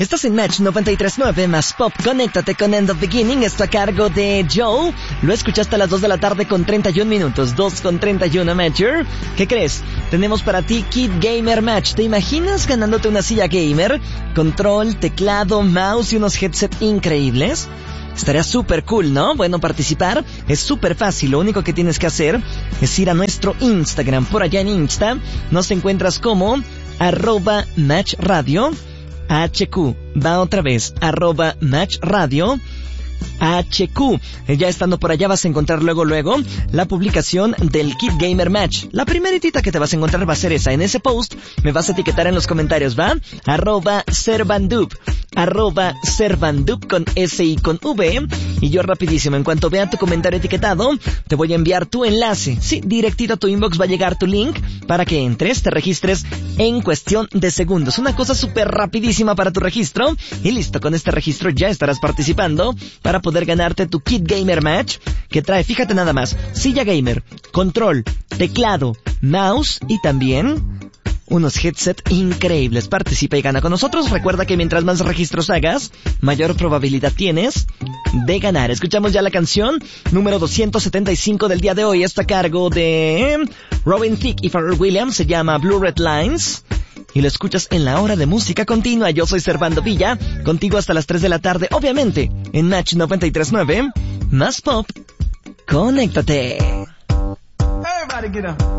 Estás en Match 93.9 más Pop. Conéctate con End of Beginning. Esto a cargo de Joe. Lo escuchaste a las 2 de la tarde con 31 minutos. 2:31 Matcher. ¿Qué crees? Tenemos para ti Kid Gamer Match. ¿Te imaginas ganándote una silla gamer? Control, teclado, mouse y unos headset increíbles. Estaría súper cool, ¿no? Bueno, participar es súper fácil. Lo único que tienes que hacer es ir a nuestro Instagram. Por allá en Insta nos encuentras como @matchradio HQ. Va otra vez, @matchradio HQ. Ya estando por allá vas a encontrar luego la publicación del Kid Gamer Match. La primeritita que te vas a encontrar va a ser esa. En ese post me vas a etiquetar en los comentarios, ¿va? @servandup con S y con V. Y yo rapidísimo, en cuanto vea tu comentario etiquetado, te voy a enviar tu enlace. Sí, directito a tu inbox va a llegar tu link para que entres, te registres en cuestión de segundos. Una cosa súper rapidísima para tu registro. Y listo, con este registro ya estarás participando para poder ganarte tu Kid Gamer Match, que trae, fíjate nada más, silla gamer, control, teclado, mouse y también unos headset increíbles. Participa y gana con nosotros. Recuerda que mientras más registros hagas, mayor probabilidad tienes de ganar. Escuchamos ya la canción número 275 del día de hoy. Está a cargo de Robin Thicke y Pharrell Williams. Se llama Blue Red Lines. Y lo escuchas en la hora de música continua. Yo soy Servando Villa, contigo hasta las 3 de la tarde, obviamente, en Match 93.9, más Pop. Conéctate. Everybody get up.